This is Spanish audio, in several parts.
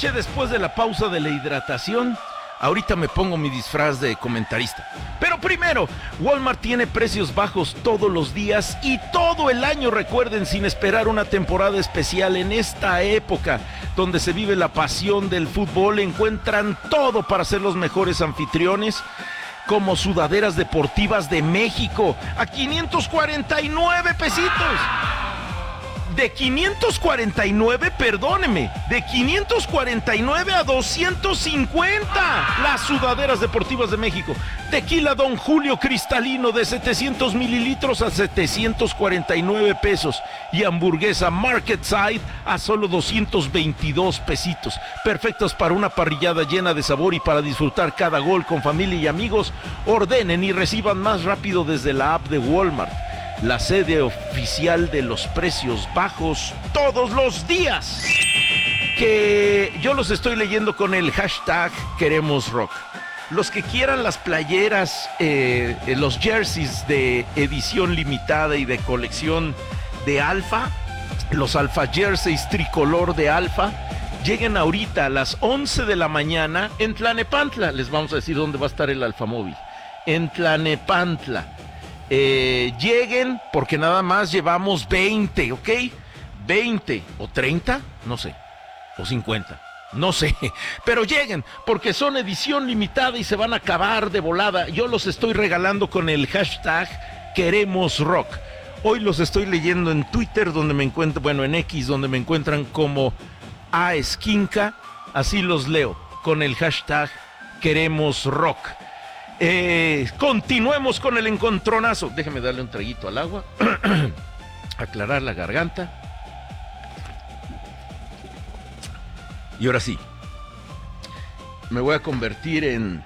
Che, después de la pausa de la hidratación, ahorita me pongo mi disfraz de comentarista. Pero primero, Walmart tiene precios bajos todos los días y todo el año, recuerden, sin esperar una temporada especial. En esta época donde se vive la pasión del fútbol, encuentran todo para ser los mejores anfitriones, como sudaderas deportivas de México a 549 pesitos. De 549, perdóneme, de 549 a 250 las sudaderas deportivas de México. Tequila Don Julio cristalino de 700 mililitros a 749 pesos. Y hamburguesa Market Side a solo 222 pesitos. Perfectos para una parrillada llena de sabor y para disfrutar cada gol con familia y amigos. Ordenen y reciban más rápido desde la app de Walmart, la sede oficial de los precios bajos todos los días. Que yo los estoy leyendo con el hashtag Queremos Rock. Los que quieran las playeras, los jerseys de edición limitada y de colección de Alfa, los Alfa Jerseys tricolor de Alfa, lleguen ahorita a las 11 de la mañana en Tlanepantla. Les vamos a decir dónde va a estar el Alfa Móvil. En Tlanepantla. Lleguen porque nada más llevamos 20, ¿ok? 20 o 30, no sé, o 50, no sé, pero lleguen porque son edición limitada y se van a acabar de volada. Yo los estoy regalando con el hashtag Queremos Rock. Hoy los estoy leyendo en Twitter, donde me encuentro, bueno, en X, donde me encuentran como A Esquinca, así los leo, con el hashtag Queremos Rock. Continuemos con el encontronazo. Déjeme darle un traguito al agua. Aclarar la garganta. Y ahora sí, me voy a convertir en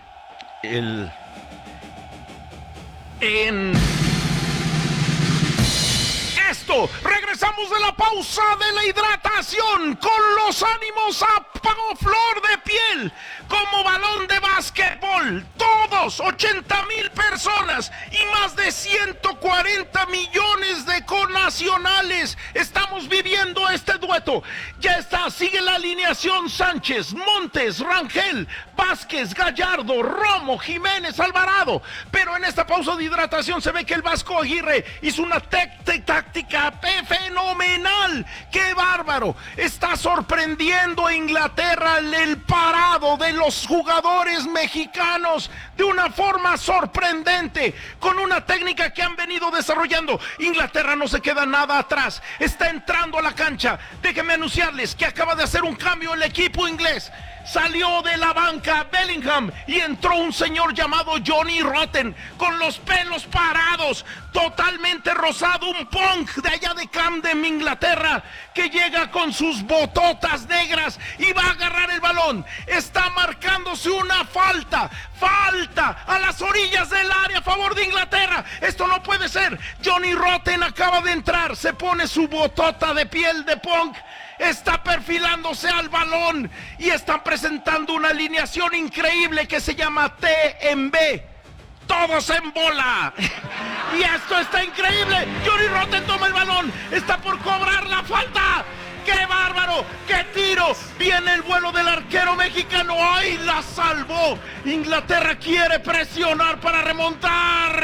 esto. Regresamos de la pausa de la hidratación con los ánimos a flor de piel, como balón de básquetbol. Todos, 80,000 personas y más de 140 millones de connacionales estamos viviendo este dueto. Ya está, sigue la alineación: Sánchez, Montes, Rangel, Vázquez, Gallardo, Romo, Jiménez, Alvarado. Pero en esta pausa de hidratación se ve que el Vasco Aguirre hizo una táctica fenomenal. ¡Qué bárbaro! Está sorprendiendo a Inglaterra el parado de los jugadores mexicanos de una forma sorprendente, con una técnica que han venido desarrollando. Inglaterra no se queda nada atrás, está entrando a la cancha. Déjenme anunciarles que acaba de hacer un cambio el equipo inglés. Salió de la banca Bellingham y entró un señor llamado Johnny Rotten, con los pelos parados, totalmente rosado, un punk de allá de Camden, Inglaterra, que llega con sus bototas negras y va a agarrar el balón. Está marcándose una falta a las orillas del área a favor de Inglaterra. Esto no puede ser. Johnny Rotten acaba de entrar, se pone su botota de piel de punk, está perfilándose al balón y están presentando una alineación increíble que se llama T en B. Todos en bola. Y esto está increíble. Johnny Rotten toma el balón, está por cobrar la falta. ¡Qué bárbaro! ¡Qué tiro! Viene el vuelo del arquero mexicano. ¡Ay, la salvó! Inglaterra quiere presionar para remontar.